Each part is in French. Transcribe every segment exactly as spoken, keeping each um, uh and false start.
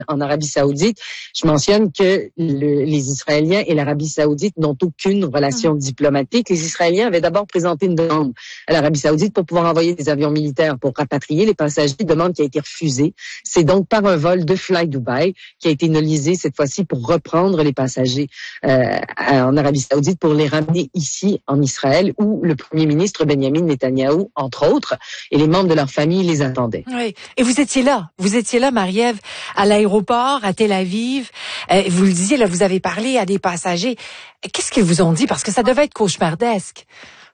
en Arabie Saoudite. Je mentionne que le, les Israéliens et l'Arabie Saoudite n'ont aucune relation mmh. diplomatique. Les Israéliens avaient d'abord présenté une demande à l'Arabie Saoudite pour pouvoir envoyer des avions militaires pour rapatrier les passagers, demande qui a été refusée. C'est donc par un vol de Fly Dubai qui a été nolisé cette fois-ci pour reprendre les passagers euh, en Arabie Saoudite pour les ramener ici en Israël où le premier ministre Benjamin Netanyahou, entre autres, et les membres de leur famille les attendaient. Oui. Et vous étiez là, vous étiez là, Marie-Ève, à l'aéroport, à Tel Aviv. Euh, vous le disiez, là, vous avez parlé à des passagers. Qu'est-ce qu'ils vous ont dit? Parce que ça devait être cauchemardesque.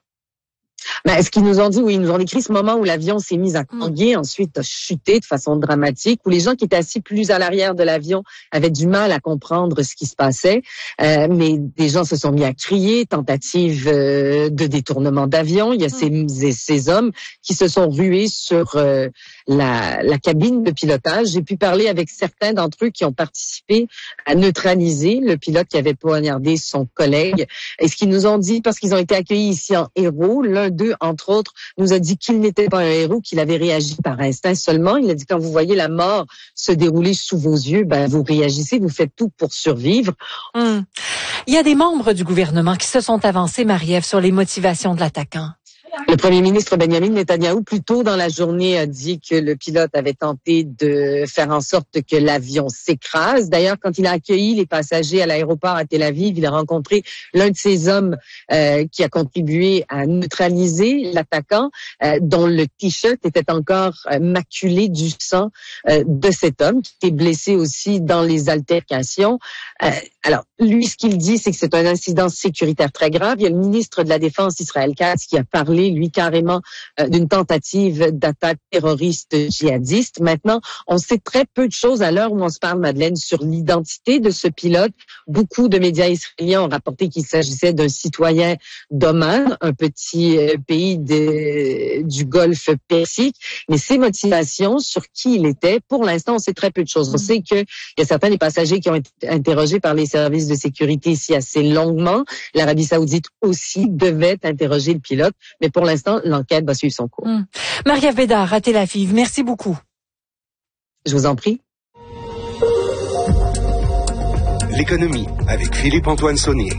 Ben, ce qu'ils nous ont dit, oui, ils nous ont décrit ce moment où l'avion s'est mis à tanguer, mmh. ensuite a chuté de façon dramatique, où les gens qui étaient assis plus à l'arrière de l'avion avaient du mal à comprendre ce qui se passait, euh, mais des gens se sont mis à crier, tentative euh, de détournement d'avion. Il y a mmh. ces, ces hommes qui se sont rués sur euh, la, la cabine de pilotage. J'ai pu parler avec certains d'entre eux qui ont participé à neutraliser le pilote qui avait poignardé son collègue. Et ce qu'ils nous ont dit, parce qu'ils ont été accueillis ici en héros, l'un d'eux, entre autres, nous a dit qu'il n'était pas un héros, qu'il avait réagi par instinct seulement. Il a dit, quand vous voyez la mort se dérouler sous vos yeux, ben, vous réagissez, vous faites tout pour survivre. Hum. Il y a des membres du gouvernement qui se sont avancés, Marie-Ève, sur les motivations de l'attaquant. Le premier ministre Benjamin Netanyahou, plus tôt dans la journée, a dit que le pilote avait tenté de faire en sorte que l'avion s'écrase. D'ailleurs, quand il a accueilli les passagers à l'aéroport à Tel Aviv, il a rencontré l'un de ces hommes euh, qui a contribué à neutraliser l'attaquant, euh, dont le t-shirt était encore euh, maculé du sang euh, de cet homme, qui était blessé aussi dans les altercations. Euh, alors, lui, ce qu'il dit, c'est que c'est un incident sécuritaire très grave. Il y a le ministre de la Défense, Israël Katz, qui a parlé, lui, carrément euh, d'une tentative d'attaque terroriste djihadiste. Maintenant, on sait très peu de choses à l'heure où on se parle, Madeleine, sur l'identité de ce pilote. Beaucoup de médias israéliens ont rapporté qu'il s'agissait d'un citoyen d'Oman, un petit euh, pays de, du Golfe Persique. Mais ses motivations, sur qui il était, pour l'instant, on sait très peu de choses. On sait qu'il y a certains des passagers qui ont été interrogés par les services de sécurité ici assez longuement. L'Arabie Saoudite aussi devait interroger le pilote, mais pour l'instant, l'enquête va suivre son cours. Hum. Marie-Ève Bédard, à Tel Aviv, merci beaucoup. Je vous en prie. L'économie avec Philippe-Antoine Saunier.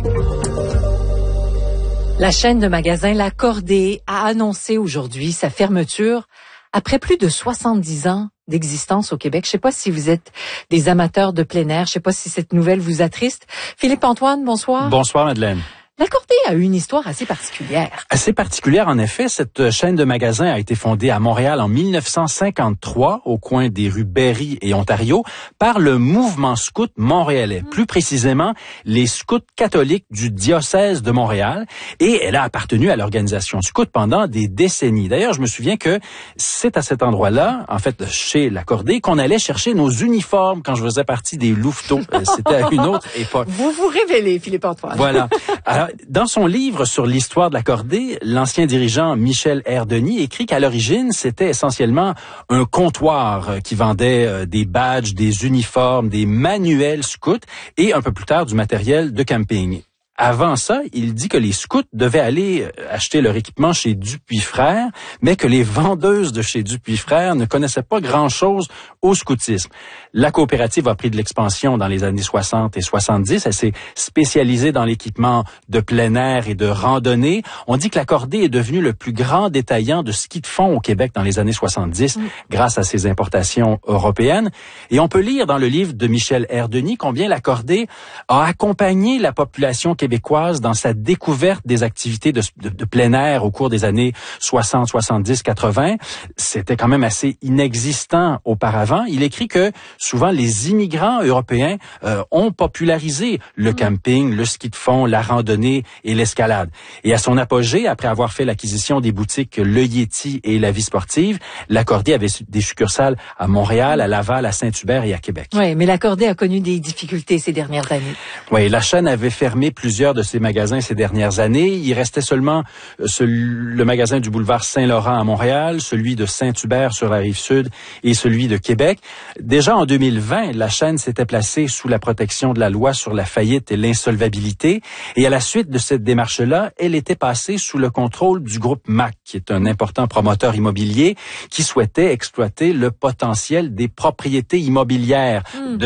La chaîne de magasins La Cordée a annoncé aujourd'hui sa fermeture après plus de soixante-dix ans d'existence au Québec. Je ne sais pas si vous êtes des amateurs de plein air. Je ne sais pas si cette nouvelle vous attriste. Philippe-Antoine, bonsoir. Bonsoir, Madeleine. La Cordée a eu une histoire assez particulière. Assez particulière, en effet. Cette chaîne de magasins a été fondée à Montréal en mille neuf cent cinquante-trois, au coin des rues Berry et Ontario, par le mouvement scout montréalais. Mmh. Plus précisément, les scouts catholiques du diocèse de Montréal. Et elle a appartenu à l'organisation scout pendant des décennies. D'ailleurs, je me souviens que c'est à cet endroit-là, en fait, chez La Cordée, qu'on allait chercher nos uniformes quand je faisais partie des louveteaux. C'était à une autre époque. Vous vous révélez, Philippe-Antoine. Voilà. Alors, dans son livre sur l'histoire de la Cordée, l'ancien dirigeant Michel R. Denis écrit qu'à l'origine, c'était essentiellement un comptoir qui vendait des badges, des uniformes, des manuels scouts et un peu plus tard du matériel de camping. Avant ça, il dit que les scouts devaient aller acheter leur équipement chez Dupuis Frères, mais que les vendeuses de chez Dupuis Frères ne connaissaient pas grand-chose au scoutisme. La coopérative a pris de l'expansion dans les années soixante et soixante-dix. Elle s'est spécialisée dans l'équipement de plein air et de randonnée. On dit que La Cordée est devenue le plus grand détaillant de ski de fond au Québec dans les années soixante-dix, mmh. grâce à ses importations européennes. Et on peut lire dans le livre de Michel R. Denis combien La Cordée a accompagné la population québécoise québécoise dans sa découverte des activités de, de, de plein air au cours des années soixante, soixante-dix, quatre-vingts. C'était quand même assez inexistant auparavant. Il écrit que souvent les immigrants européens euh, ont popularisé le camping, le ski de fond, la randonnée et l'escalade. Et à son apogée, après avoir fait l'acquisition des boutiques Le Yéti et La Vie sportive, La Cordée avait des succursales à Montréal, à Laval, à Saint-Hubert et à Québec. Oui, mais La Cordée a connu des difficultés ces dernières années. Oui, la chaîne avait fermé plusieurs de ses magasins ces dernières années. Il restait seulement ce, le magasin du boulevard Saint-Laurent à Montréal, celui de Saint-Hubert sur la Rive-Sud et celui de Québec. Déjà en deux mille vingt, la chaîne s'était placée sous la protection de la loi sur la faillite et l'insolvabilité. Et à la suite de cette démarche-là, elle était passée sous le contrôle du groupe M A C, qui est un important promoteur immobilier qui souhaitait exploiter le potentiel des propriétés immobilières mmh. de